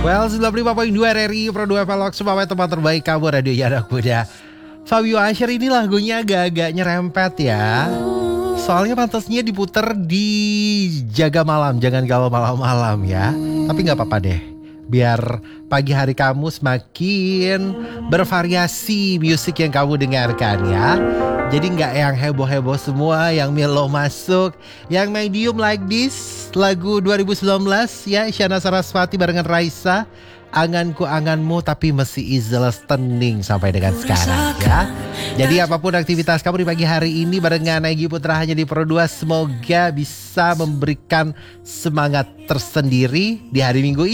Well, 95.2 RRI Pro 2 Velog semua teman terbaik kamu Radio Anak Muda. Fabio Asher ini lagunya agak-agak nyerempet ya. Soalnya pantasnya diputer di jaga malam, jangan galau malam-malam ya. Tapi gak apa-apa deh, biar pagi hari kamu semakin bervariasi musik yang kamu dengarkan ya. Jadi gak yang heboh-heboh semua, yang mellow masuk, yang medium like this. Lagu 2019 ya, Isyana Sarasvati barengan Raisa. Anganku anganmu tapi masih Izeles Tening sampai dengan sekarang ya. Jadi apapun aktivitas kamu di pagi hari ini barengan Egy Putra hanya di Pro 2, semoga bisa memberikan semangat tersendiri di hari Minggu ini.